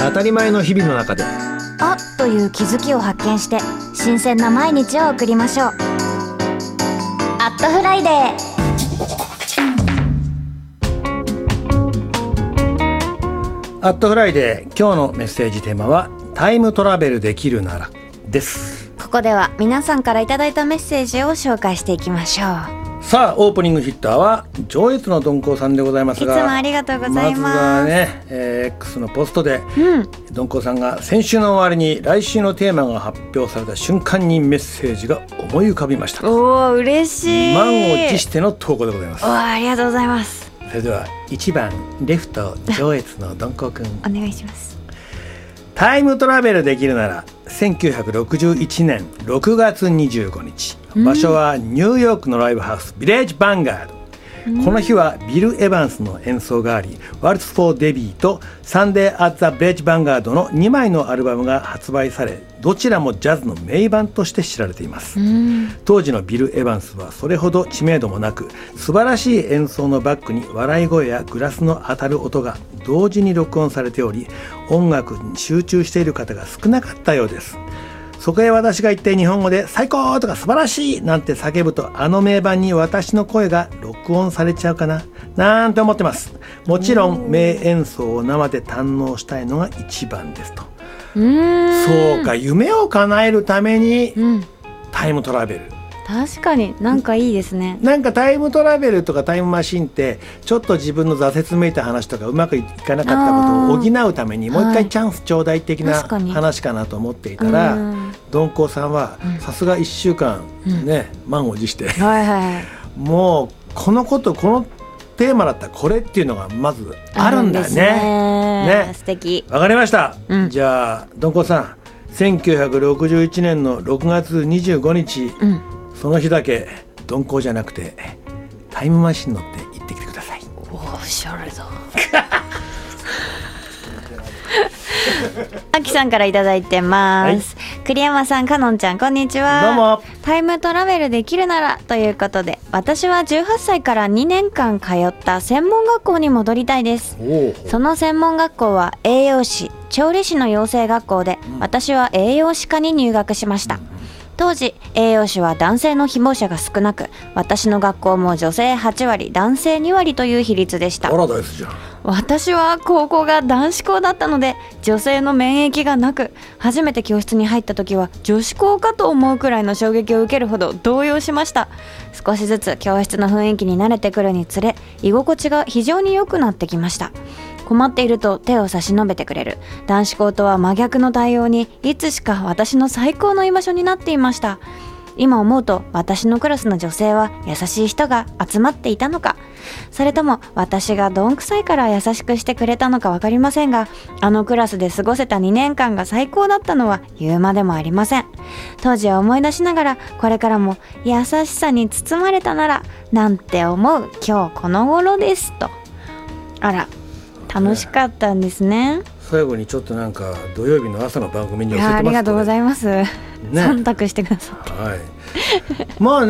当たり前の日々の中であっという気づきを発見して新鮮な毎日を送りましょう。アットフライデー。 アットフライデー、今日のメッセージテーマはタイムトラベルできるならです。 ここでは皆さんからいただいたメッセージを紹介していきましょう。 さあオープニングヒッターは上越の鈍行さんでございますが、 いつもありがとうございます。 まずはね、X のポストで、鈍行さんが先週の終わりに来週のテーマが発表された瞬間にメッセージが思い浮かびました。 おー、嬉しい。 満を持しての投稿でございます。 おー、ありがとうございます。 それでは1番レフト上越の鈍行くんお願いします。 タイムトラベルできるなら1961年6月25日、場所はニューヨークのライブハウスビレッジヴァンガード。この日はビル・エヴァンスの演奏があり、ワルツ・フォー・デビーとサンデー・アッザ・ビレッジ・ヴァンガードの2枚のアルバムが発売され、どちらもジャズの名盤として知られています。当時のビル・エヴァンスはそれほど知名度もなく、素晴らしい演奏のバックに笑い声やグラスの当たる音が同時に録音されており、音楽に集中している方が少なかったようです。そこへ私が言って日本語で最高とか素晴らしいなんて叫ぶと、あの名盤に私の声が録音されちゃうかななんて思ってます。もちろん名演奏を生で堪能したいのが一番ですと。そうか、夢を叶えるためにタイムトラベル、 確かになんかいいですね。 なんかタイムトラベルとかタイムマシンってちょっと自分の挫折めいた話とかうまくいかなかったことを補うためにもう一回チャンスちょうだい的な話かなと思っていたら、鈍行さんはさすが1週間ね、満を持して、もうこのことこのテーマだったらこれっていうのがまずあるんだよね。 素敵。 わかりました、じゃあ鈍行さん、1961年の6月25日、その日だけ鈍行じゃなくてタイムマシン乗って行ってきてください。 おしゃれだ。あきさんからいただいてます、栗山さん、かのんちゃん、こんにちは。 どうも。 タイムトラベルできるならということで、私は18歳から2年間通った専門学校に戻りたいです。その専門学校は栄養士、調理師の養成学校で、私は栄養士科に入学しました。当時栄養士は男性の希望者が少なく、私の学校も女性8割男性2割という比率でした。 パラダイスじゃん。 私は高校が男子校だったので女性の免疫がなく、初めて教室に入った時は女子校かと思うくらいの衝撃を受けるほど動揺しました。少しずつ教室の雰囲気に慣れてくるにつれ、居心地が非常に良くなってきました。困っていると手を差し伸べてくれる男子校とは真逆の対応に、いつしか私の最高の居場所になっていました。今思うと私のクラスの女性は優しい人が集まっていたのか、それとも私がどんくさいから優しくしてくれたのか分かりませんが、あのクラスで過ごせた2年間が最高だったのは言うまでもありません。当時を思い出しながら、これからも優しさに包まれたならなんて思う今日この頃ですと。あら、楽しかったんですね。 最後にちょっとなんか土曜日の朝の番組に寄せてます。 ありがとうございます、忖度してくださって、 まあね